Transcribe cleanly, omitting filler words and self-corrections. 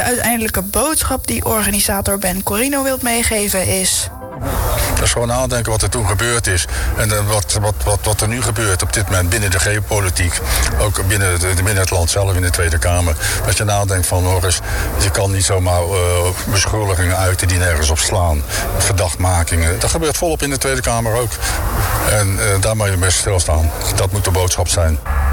uiteindelijke boodschap die organisator Ben Corino wilt meegeven is... Dat is gewoon nadenken wat er toen gebeurd is. En wat er nu gebeurt op dit moment binnen de geopolitiek. Ook binnen het land zelf in de Tweede Kamer. Dat je nadenkt van, hoor eens, je kan niet zomaar beschuldigingen uiten die nergens op slaan. Verdachtmakingen. Dat gebeurt volop in de Tweede Kamer ook. En daar moet je best stilstaan. Dat moet de boodschap zijn.